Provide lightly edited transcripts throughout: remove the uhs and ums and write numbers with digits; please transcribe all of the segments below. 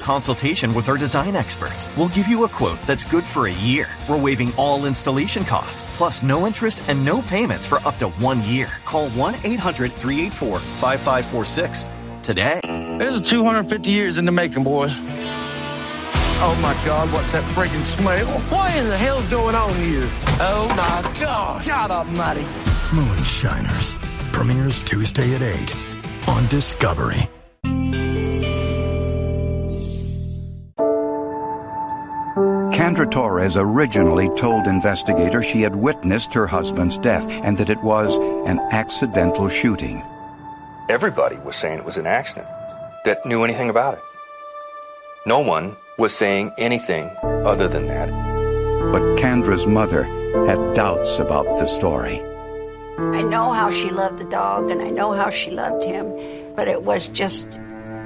consultation with our design experts. We'll give you a quote that's good for a year. We're waiving all installation costs, plus no interest and no payments for up to 1 year. Call 1-800-384-5546 today. This is 250 years in the making, boys. Oh, my God, what's that freaking smell? What in the hell's going on here? Oh, my God. God almighty. Moonshiners. Premieres Tuesday at 8 on Discovery. Kendra Torres originally told investigators she had witnessed her husband's death and that it was an accidental shooting. Everybody was saying it was an accident that knew anything about it. No one was saying anything other than that. But Kendra's mother had doubts about the story. I know how she loved the dog, and I know how she loved him, but it was just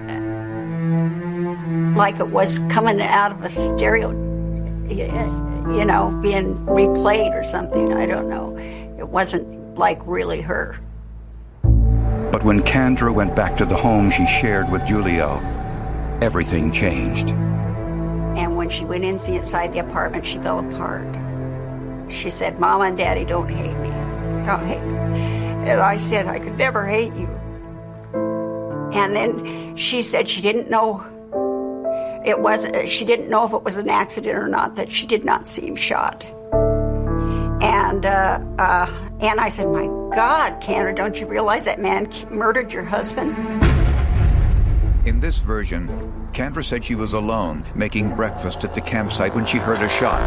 like it was coming out of a stereo, you know, being replayed or something. I don't know. It wasn't like really her. But when Kendra went back to the home she shared with Julio, everything changed. And when she went inside the apartment, she fell apart. She said, Mama and Daddy don't hate me. Don't hate me. And I said, I could never hate you. And then she said she didn't know she didn't know if it was an accident or not, that she did not see him shot. And I said, my God, Kendra, don't you realize that man murdered your husband? In this version, Kendra said she was alone, making breakfast at the campsite when she heard a shot.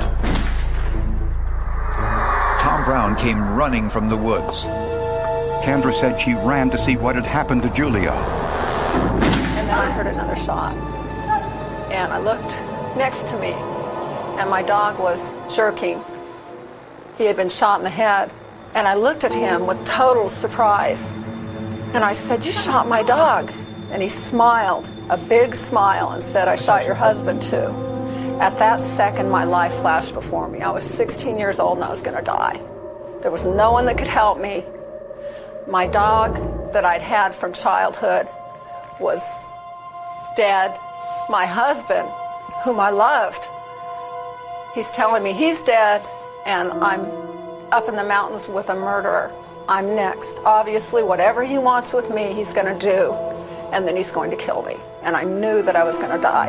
Tom Brown came running from the woods. Kendra said she ran to see what had happened to Julio. And then I heard another shot. And I looked next to me, and my dog was jerking. He had been shot in the head. And I looked at him with total surprise. And I said, you shot my dog. And he smiled, a big smile, and said, I shot your husband too. At that second, my life flashed before me. I was 16 years old and I was going to die. There was no one that could help me. My dog that I'd had from childhood was dead. My husband, whom I loved, he's telling me he's dead, and I'm up in the mountains with a murderer. I'm next. Obviously, whatever he wants with me, he's going to do, and then he's going to kill me. And I knew that I was going to die.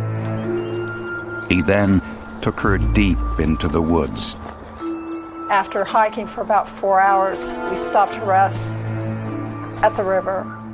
He then took her deep into the woods. After hiking for about 4 hours, we stopped to rest at the river.